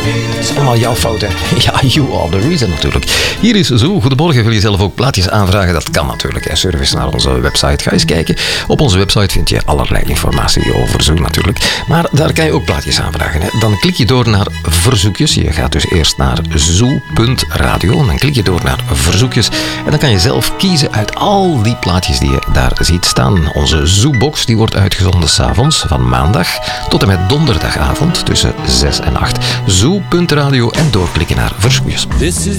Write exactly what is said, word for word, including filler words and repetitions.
Het is allemaal jouw fout, hè? Ja, you are the reason natuurlijk. Hier is Zo. Goedemorgen. Wil je zelf ook plaatjes aanvragen? Dat kan natuurlijk. Hè. Service naar onze website. Ga eens kijken. Op onze website vind je allerlei informatie over Zo natuurlijk. Maar daar kan je ook plaatjes aanvragen. Hè. Dan klik je door naar verzoekjes. Je gaat dus eerst naar zo punt radio. En dan klik je door naar verzoekjes. En dan kan je zelf kiezen uit al die plaatjes die je daar ziet staan. Onze Zoebox die wordt uitgezonden 's avonds van maandag tot en met donderdagavond tussen zes en acht. zo punt radio en doorklikken naar verzoekjes.